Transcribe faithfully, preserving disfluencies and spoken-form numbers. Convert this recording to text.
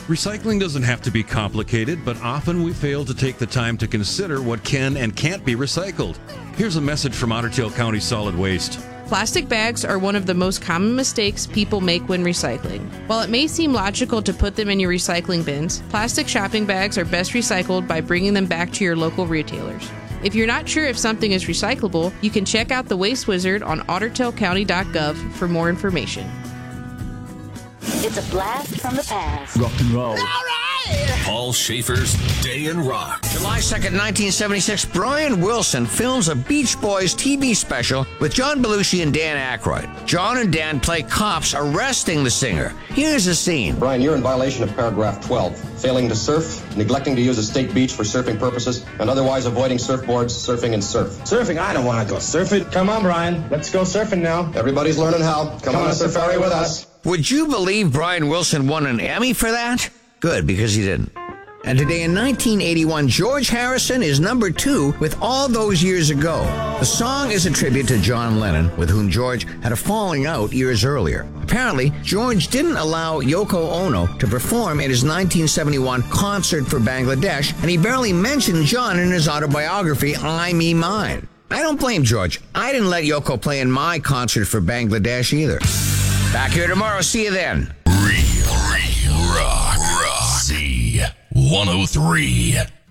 Recycling doesn't have to be complicated, but often we fail to take the time to consider what can and can't be recycled. Here's a message from Otter Tail County Solid Waste. Plastic bags are one of the most common mistakes people make when recycling. While it may seem logical to put them in your recycling bins, plastic shopping bags are best recycled by bringing them back to your local retailers. If you're not sure if something is recyclable, you can check out the Waste Wizard on otter tail county dot gov for more information. It's a blast from the past. Rock and roll. All right! Paul Schaefer's Day in Rock. July second, nineteen seventy-six, Brian Wilson films a Beach Boys T V special with John Belushi and Dan Aykroyd. John and Dan play cops arresting the singer. Here's the scene. Brian, you're in violation of paragraph twelve. Failing to surf, neglecting to use a state beach for surfing purposes, and otherwise avoiding surfboards, surfing, and surf. Surfing? I don't want to go surfing. Come on, Brian. Let's go surfing now. Everybody's learning how. Come, Come on, on a safari with us. Would you believe Brian Wilson won an Emmy for that? Good, because he didn't. And today in nineteen eighty-one, George Harrison is number two with All Those Years Ago. The song is a tribute to John Lennon, with whom George had a falling out years earlier. Apparently, George didn't allow Yoko Ono to perform at his nineteen seventy-one concert for Bangladesh, and he barely mentioned John in his autobiography, I, Me, Mine. I don't blame George. I didn't let Yoko play in my concert for Bangladesh either. Back here tomorrow. See you then. Real, real rock, rock. Z one oh three.